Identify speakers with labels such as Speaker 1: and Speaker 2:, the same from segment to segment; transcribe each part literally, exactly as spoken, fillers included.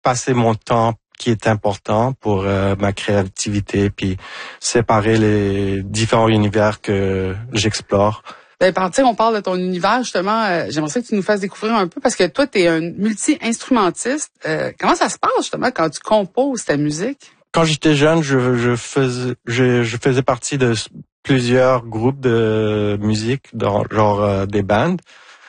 Speaker 1: passer mon temps qui est important pour euh, ma créativité, puis séparer les différents univers que j'explore.
Speaker 2: Ben, partir, on parle de ton univers, justement. Euh, j'aimerais ça que tu nous fasses découvrir un peu, parce que toi, tu es un multi-instrumentiste. Euh, comment ça se passe, justement, quand tu composes ta musique?
Speaker 1: Quand j'étais jeune, je, je faisais je, je faisais partie de plusieurs groupes de musique, dans, genre euh, des bandes.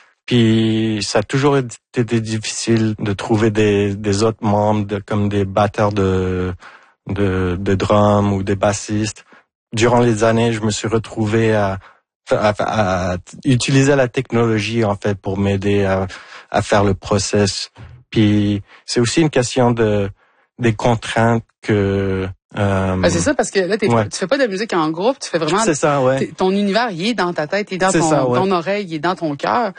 Speaker 1: Puis ça a toujours été difficile de trouver des, des autres membres, de, comme des batteurs de, de, de drum ou des bassistes. Durant les années, je me suis retrouvé à, à, à, à utiliser la technologie en fait pour m'aider à, à faire le process. Puis c'est aussi une question de des contraintes que Euh,
Speaker 2: ben c'est ça, parce que là, t'es,
Speaker 1: ouais.
Speaker 2: tu fais pas de musique en groupe, tu fais vraiment...
Speaker 1: C'est ça, ouais.
Speaker 2: Ton univers, il est dans ta tête, il est dans ton,
Speaker 1: ça, ouais.
Speaker 2: ton oreille, il est dans ton cœur.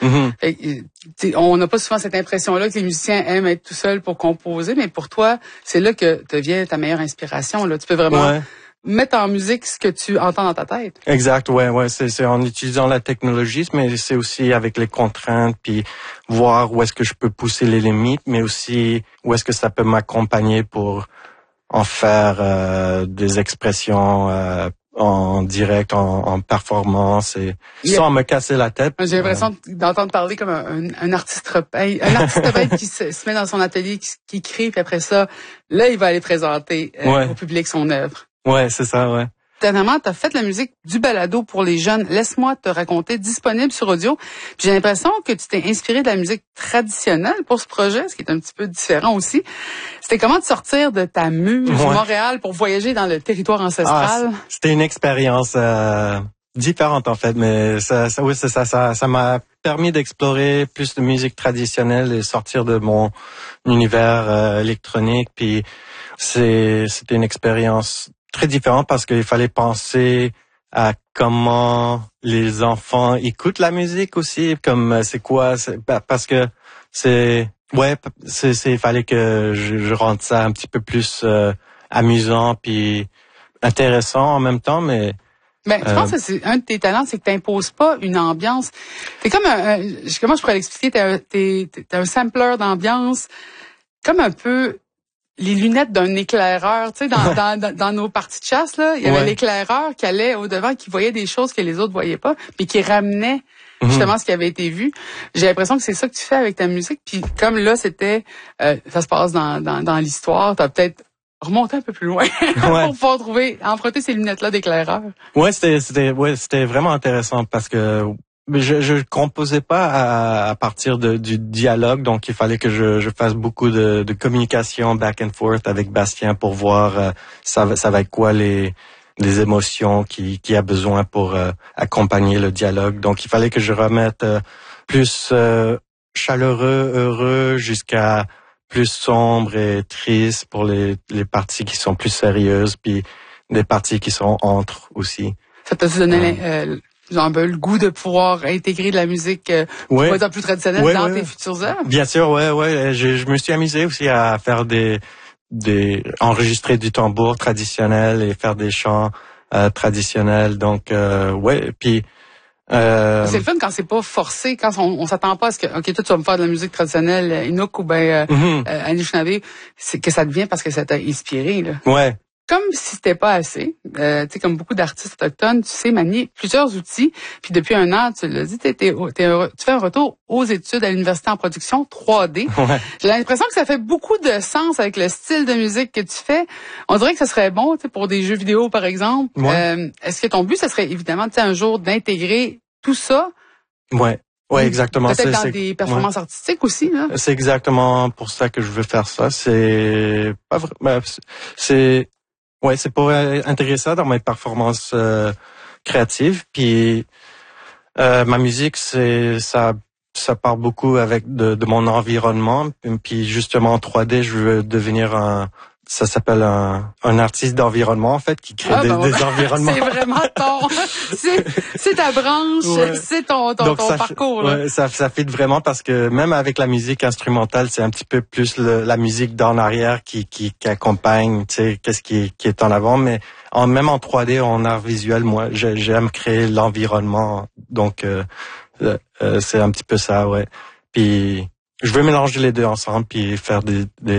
Speaker 1: Mm-hmm.
Speaker 2: On n'a pas souvent cette impression-là que les musiciens aiment être tout seuls pour composer, mais pour toi, c'est là que te vient ta meilleure inspiration. Là. Tu peux vraiment
Speaker 1: ouais.
Speaker 2: mettre en musique ce que tu entends dans ta tête.
Speaker 1: Exact, ouais, ouais. C'est, c'est en utilisant la technologie, mais c'est aussi avec les contraintes, puis voir où est-ce que je peux pousser les limites, mais aussi où est-ce que ça peut m'accompagner pour en faire euh, des expressions euh, en direct, en, en performance, et yeah. sans me casser la tête.
Speaker 2: J'ai l'impression euh... d'entendre parler comme un, un, un artiste repère, un artiste repère qui se, se met dans son atelier, qui, qui crée, puis après ça, là, il va aller présenter euh, ouais. au public son œuvre.
Speaker 1: Ouais, c'est ça, ouais.
Speaker 2: Dernièrement, tu as fait la musique du balado pour les jeunes. Laisse-moi te raconter, disponible sur audio. J'ai l'impression que tu t'es inspiré de la musique traditionnelle pour ce projet, ce qui est un petit peu différent aussi. C'était comment de sortir de ta muse ouais. Montréal pour voyager dans le territoire ancestral?
Speaker 1: Ah, c'était une expérience euh, différente en fait, mais ça, ça, oui, c'est ça, ça, ça m'a permis d'explorer plus de musique traditionnelle et sortir de mon univers euh, électronique. Puis c'est, c'était une expérience très différent parce qu'il fallait penser à comment les enfants écoutent la musique aussi, comme c'est quoi, c'est, parce que c'est, ouais, c'est, c'est, il fallait que je, je rende ça un petit peu plus euh, amusant puis intéressant en même temps, mais.
Speaker 2: Ben, je euh, pense que c'est un de tes talents, c'est que t'imposes pas une ambiance. T'es comme un, un comment je pourrais l'expliquer, t'es un, t'es, t'es un sampler d'ambiance, comme un peu les lunettes d'un éclaireur, tu sais, dans, dans, dans, dans nos parties de chasse, là, il y avait ouais. l'éclaireur qui allait au-devant, qui voyait des choses que les autres voyaient pas, puis qui ramenait justement mm-hmm. ce qui avait été vu. J'ai l'impression que c'est ça que tu fais avec ta musique, puis comme là, c'était, euh, ça se passe dans, dans, dans l'histoire, t'as peut-être remonté un peu plus loin ouais. pour pouvoir trouver, emprunter ces lunettes-là d'éclaireur.
Speaker 1: Ouais, c'était, c'était, ouais, c'était vraiment intéressant parce que Je, je composais pas à, à partir de, du dialogue, donc il fallait que je, je fasse beaucoup de, de communication back and forth avec Bastien pour voir euh, ça, ça va être quoi les, les émotions qui, qui a besoin pour euh, accompagner le dialogue. Donc il fallait que je remette euh, plus euh, chaleureux, heureux, jusqu'à plus sombre et triste pour les, les parties qui sont plus sérieuses, puis des parties qui sont entre aussi.
Speaker 2: Ça t'a donné euh, euh, genre un peu le goût de pouvoir intégrer de la musique euh, ouais. plus traditionnelle ouais, dans ouais, tes ouais. futures œuvres?
Speaker 1: Bien sûr, ouais, ouais. Je, je me suis amusé aussi à faire des, des, enregistrer du tambour traditionnel et faire des chants euh, traditionnels. Donc, euh, ouais. Puis. Euh...
Speaker 2: C'est le fun quand c'est pas forcé, quand on, on s'attend pas à ce que, ok, toi tu vas me faire de la musique traditionnelle Inuk ou ben euh, mm-hmm. euh, Anishinaabe, c'est que ça devient parce que ça t'a inspiré là.
Speaker 1: Ouais.
Speaker 2: Comme si c'était pas assez, euh, tu sais, comme beaucoup d'artistes autochtones, tu sais manier plusieurs outils. Puis depuis un an, tu l'as dit, t'es, t'es, t'es, tu fais un retour aux études à l'université en production trois D.
Speaker 1: Ouais.
Speaker 2: J'ai l'impression que ça fait beaucoup de sens avec le style de musique que tu fais. On dirait que ça serait bon, tu sais, pour des jeux vidéo par exemple.
Speaker 1: Ouais.
Speaker 2: Euh, est-ce que ton but, ça serait évidemment, tu sais, un jour d'intégrer tout ça?
Speaker 1: Ouais. Ouais, exactement.
Speaker 2: Peut-être
Speaker 1: c'est,
Speaker 2: dans
Speaker 1: c'est,
Speaker 2: des performances ouais. artistiques aussi, là.
Speaker 1: C'est exactement pour ça que je veux faire ça. C'est pas vrai. Ben, c'est Ouais, c'est pour intégrer ça dans mes performances euh, créatives. Puis euh, ma musique, c'est ça, ça part beaucoup avec de, de mon environnement. Puis justement en trois D, je veux devenir un, ça s'appelle un, un artiste d'environnement en fait, qui crée ah, des, ben, des environnements.
Speaker 2: C'est vraiment ton, c'est, c'est ta branche, ouais. c'est ton, ton, ton
Speaker 1: ça,
Speaker 2: parcours. Là.
Speaker 1: Ouais, ça, ça fit vraiment parce que même avec la musique instrumentale, c'est un petit peu plus le, la musique d'en arrière qui, qui, qui accompagne, tu sais, qu'est-ce qui, qui est en avant. Mais en, même en trois D, en art visuel, moi, j'aime créer l'environnement. Donc, euh, euh, c'est un petit peu ça, ouais. Puis, je veux mélanger les deux ensemble puis faire des, des